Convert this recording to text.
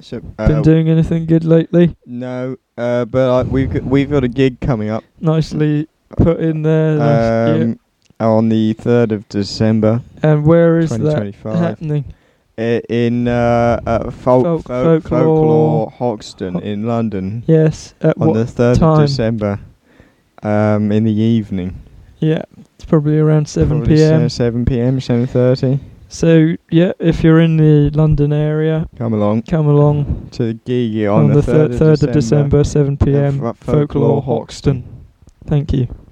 So, Been doing anything good lately? no, but we've got a gig coming up. Nicely put in there. On the 3rd of December. And where is that 2025. happening? In Folklore Hoxton in London. Yes. At On what the 3rd time? of December. In the evening. Yeah, it's probably around 7 Probably p.m. 7 p.m. 7:30. So yeah, if you're in the London area, Come along to the gig on the 3rd of December, 7 p.m. Folklore Hoxton. Thank you.